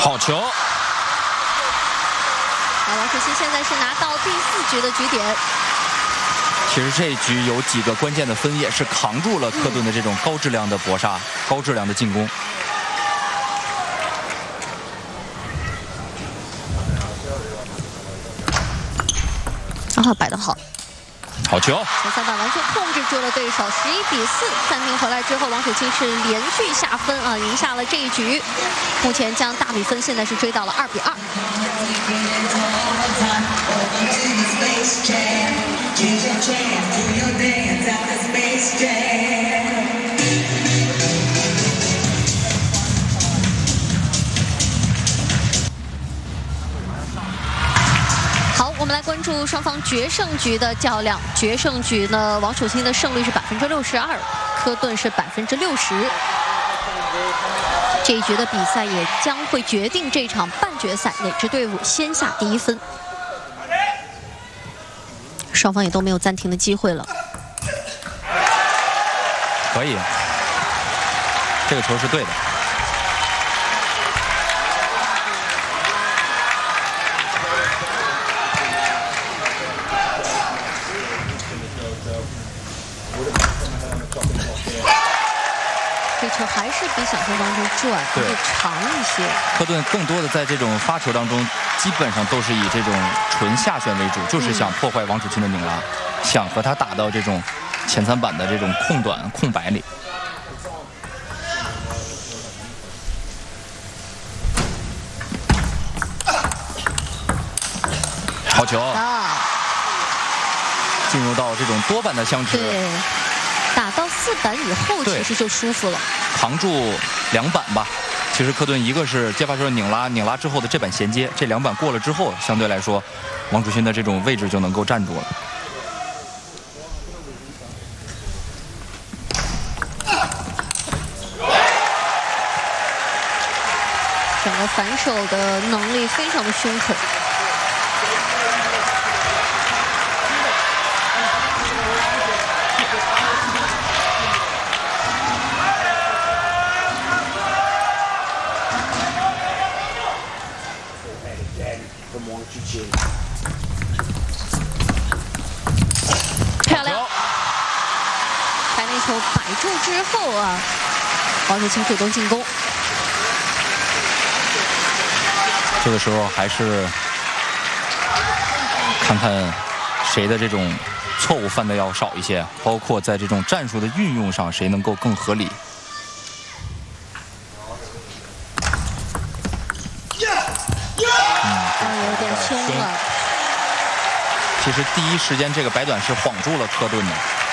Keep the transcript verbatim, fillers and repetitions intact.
好球！ 啊，王楚钦现在是拿到第四局的局点。 其实这一局有几个关键的分，也是扛住了科顿的这种高质量的搏杀、高质量的进攻。 啊，摆得好。 好球！ 前三板完全控制住了对手，十一比四。暂停回来之后，王楚钦是连续下分啊，赢下了这一局。目前将大比分现在是追到了二比二。好，我们来关注双方决胜局的较量。决胜局呢，王楚钦的胜率是百分之六十二，科顿是百分之六十。这一局的比赛也将会决定这场半决赛哪支队伍先下第一分。双方也都没有暂停的机会了。 可以，这个球是对的。 这球还是比想象当中转会长一些。 科顿更多的在这种发球当中，基本上都是以这种纯下旋为主，就是想破坏王楚钦的拧拉，想和他打到这种前三板的这种空短空白里。好球！ 啊， 进入到这种多板的相持。 对。 打到四板以后，其实就舒服了。 扛住两板吧。其实科顿一个是接发球的拧拉，拧拉之后的这板衔接，这两板过了之后，相对来说，王楚钦的这种位置就能够站住了。 整个反手的能力非常的凶狠。 漂亮！把那球摆住之后啊，王楚钦主动进攻。 这个时候还是看看谁的这种错误犯的要少一些，包括在这种战术的运用上，谁能够更合理。 有点凶了。 其实第一时间这个摆短是晃住了科顿的。